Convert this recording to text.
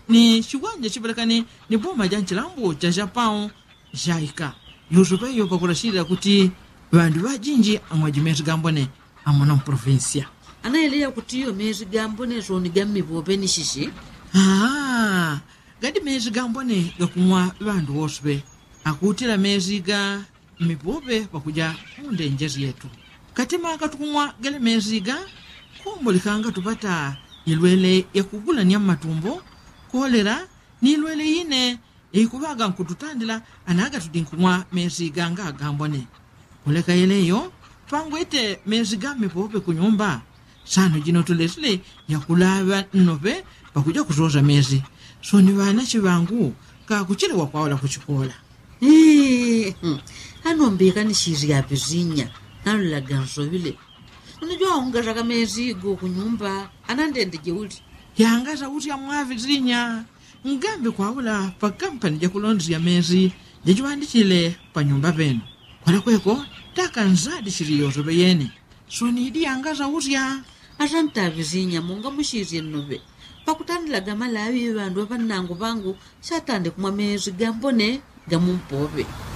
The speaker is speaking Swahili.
ni chiwanja chibalekane ni boma ja nchilambo cha Japão jaika yozopeyo pakulashira kuti bandu bajinji amwaji mezi gambone amona provincia anaeleya kuti iyo mezi gambone zoni gammi bobe ni shishi gadi mezi gambone gakumwa bandu woswe akutira mezi ga mibobe pakuja munde njezi yetu katima katukumwa gale mezi ga kumbulikanga tupata ilwele ya kugula ni matumbo kolera ni ilwele ine ikubaga nkututandila anaga tudinkumwa mezi ganga gambone kuleka yeleyo twangwete mezi game pope kunyumba sano jino tulesile ya kulaba nnobe pakuja kuzoza mezi so ni bana chibangu ka kuchilewa kwawala kuchikola anombeka ni shiri ya bizinya nalula ganso vile unajua ungazaka mezi go kunyumba anandende jeuli yangaza uti ya mwavi zinya ngambe kwawula pa kampani ja kulondri ya mezi jejuandichile pa nyumba penu kwala kweko taka nzadi shiriyozo beyene so ni idi yangaza uti ya asanta bizinya munga mushiri nnobe pakutandila gama lawi bandu abanango bangu satande kumwa mezi gambone gamumpobe